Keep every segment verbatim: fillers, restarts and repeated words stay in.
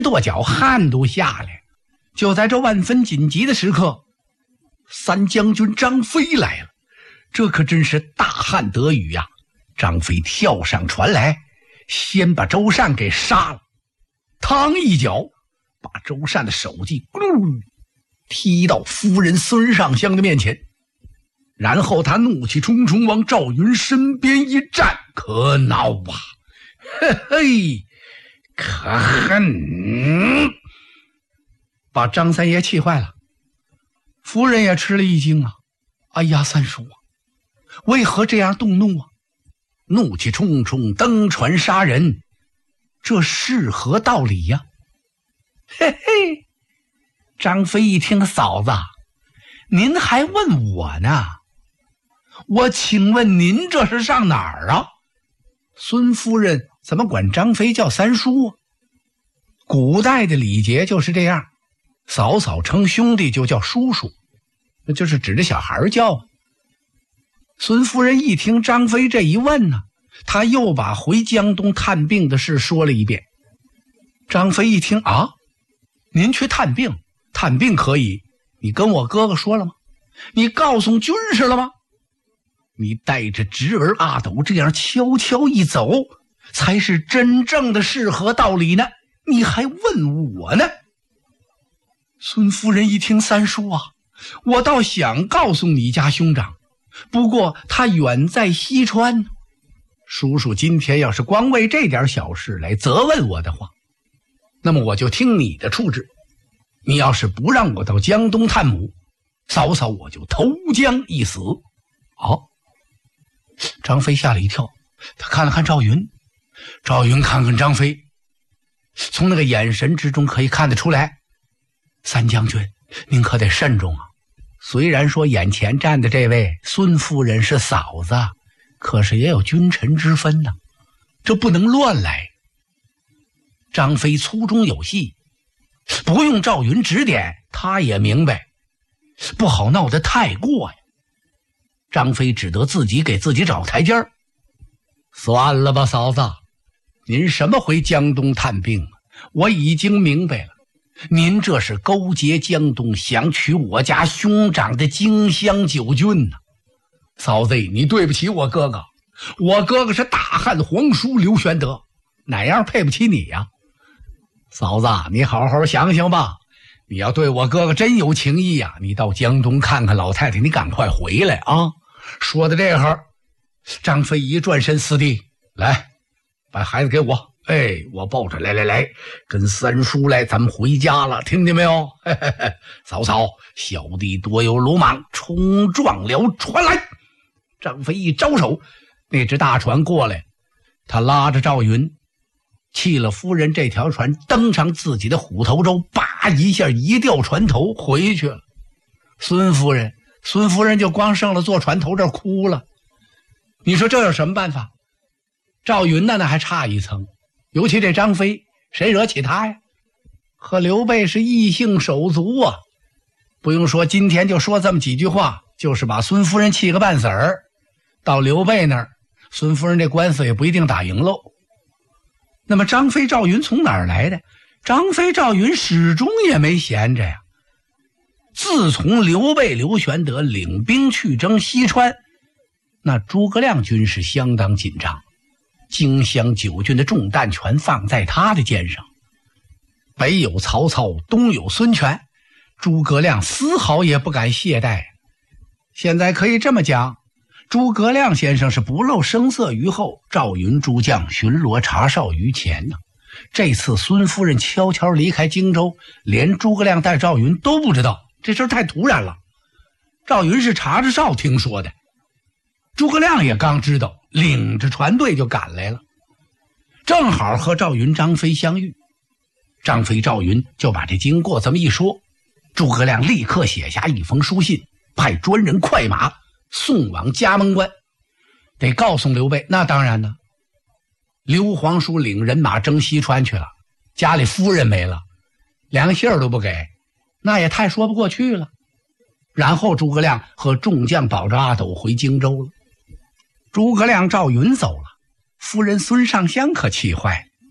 跺脚，汗都下来。就在这万分紧急的时刻，三将军张飞来了，这可真是大汗得雨呀、啊！张飞跳上船来，先把周善给杀了，嘡一脚把周善的手计咕噜踢到夫人孙尚香的面前，然后他怒气冲冲往赵云身边一站，可恼啊，嘿嘿，可恨！把张三爷气坏了，夫人也吃了一惊啊！哎呀，三叔啊，为何这样动怒啊？怒气冲冲登船杀人，这是何道理呀、啊？嘿嘿，张飞一听，嫂子，您还问我呢？我请问您这是上哪儿啊？孙夫人怎么管张飞叫三叔啊？古代的礼节就是这样，嫂嫂称兄弟就叫叔叔，那就是指着小孩叫啊。孙夫人一听张飞这一问呢，他又把回江东探病的事说了一遍。张飞一听啊，您去探病，探病可以，你跟我哥哥说了吗？你告诉军师了吗？你带着侄儿阿斗这样悄悄一走，才是真正的是何道理呢？你还问我呢？孙夫人一听，三叔啊，我倒想告诉你家兄长，不过他远在西川，叔叔今天要是光为这点小事来责问我的话，那么我就听你的处置。你要是不让我到江东探母，嫂嫂我就投江一死。哦，张飞吓了一跳，他看了看赵云，赵云看看张飞，从那个眼神之中可以看得出来，三将军您可得慎重啊。虽然说眼前站的这位孙夫人是嫂子，可是也有君臣之分呢、啊，这不能乱来。张飞粗中有细，不用赵云指点他也明白，不好闹得太过呀。张飞只得自己给自己找台阶儿。算了吧，嫂子，您什么回江东探病，我已经明白了，您这是勾结江东，想取我家兄长的荆襄九郡呢、啊。嫂子，你对不起我哥哥，我哥哥是大汉皇叔刘玄德，哪样配不起你呀、啊？嫂子，你好好想想吧，你要对我哥哥真有情谊呀、啊，你到江东看看老太太，你赶快回来啊！说到这会儿，张飞一转身，四弟，来，把孩子给我，哎，我抱着，来来来，跟三叔来，咱们回家了，听见没有？嘿嘿嘿，嫂嫂，小弟多有鲁莽，冲撞了船来。张飞一招手，那只大船过来，他拉着赵云，弃了夫人这条船，登上自己的虎头舟，叭一下一掉船头回去了。孙夫人孙夫人就光剩了坐船头这儿哭了。你说这有什么办法？赵云呢，那还差一层，尤其这张飞，谁惹起他呀？和刘备是异姓手足啊，不用说，今天就说这么几句话，就是把孙夫人气个半死儿。到刘备那儿，孙夫人这官司也不一定打赢喽。那么张飞赵云从哪儿来的？张飞赵云始终也没闲着呀。自从刘备刘玄德领兵去征西川，那诸葛亮军事相当紧张，荆襄九郡的重担全放在他的肩上。北有曹操，东有孙权，诸葛亮丝毫也不敢懈怠。现在可以这么讲，诸葛亮先生是不露声色于后，赵云诸将巡逻查哨于前呢。这次孙夫人悄悄离开荆州，连诸葛亮带赵云都不知道，这事太突然了。赵云是查着哨听说的，诸葛亮也刚知道，领着船队就赶来了，正好和赵云张飞相遇。张飞赵云就把这经过这么一说，诸葛亮立刻写下一封书信，派专人快马送往嘉门关，得告诉刘备。那当然呢，刘皇叔领人马征西川去了，家里夫人没了，两个信儿都不给，那也太说不过去了。然后诸葛亮和众将保着阿斗回荆州了。诸葛亮赵云走了，夫人孙尚香可气坏了，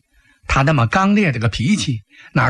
他那么刚烈这个脾气，哪